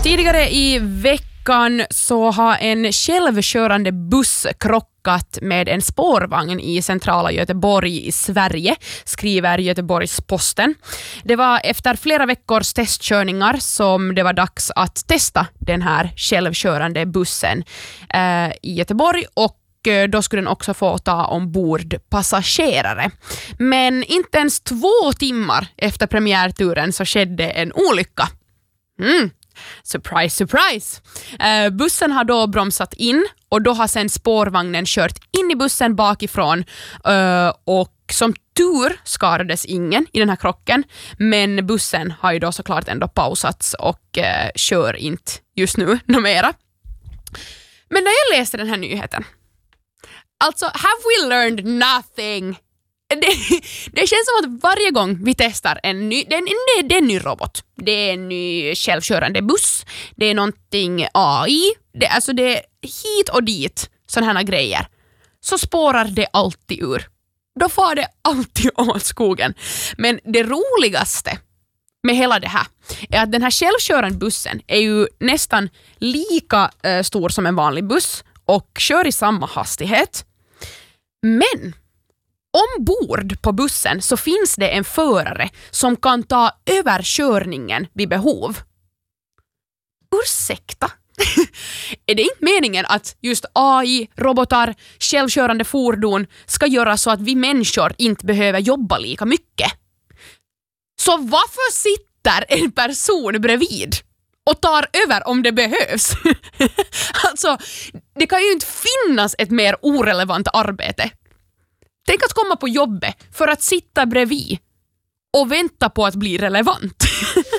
Tidigare i veckan så har en självkörande buss krockat med en spårvagn i centrala Göteborg i Sverige, skriver Göteborgs-Posten. Det var efter flera veckors testkörningar som det var dags att testa den här självkörande bussen i Göteborg, och då skulle den också få ta ombord passagerare. Men inte ens 2 timmar efter premiärturen så skedde en olycka. Surprise, surprise. Bussen har då bromsat in och då har sen spårvagnen kört in i bussen bakifrån, och som tur skadades ingen i den här krocken, men bussen har ju då såklart ändå pausats och kör inte just nu mera. Men när jag läste den här nyheten, alltså, have we learned nothing? Det känns som att varje gång vi testar en ny, det är en ny robot, det är en ny självkörande buss, det är någonting AI, det är hit och dit sådana här grejer, så spårar det alltid ur. Då får det alltid åt skogen. Men det roligaste med hela det här är att den här självkörande bussen är ju nästan lika stor som en vanlig buss och kör i samma hastighet. Men ombord på bussen så finns det en förare som kan ta över körningen vid behov. Ursäkta? Är det inte meningen att just AI, robotar, självkörande fordon ska göra så att vi människor inte behöver jobba lika mycket? Så varför sitter en person bredvid och tar över om det behövs? Alltså, det kan ju inte finnas ett mer orelevant arbete. Tänk att komma på jobbet för att sitta bredvid och vänta på att bli relevant.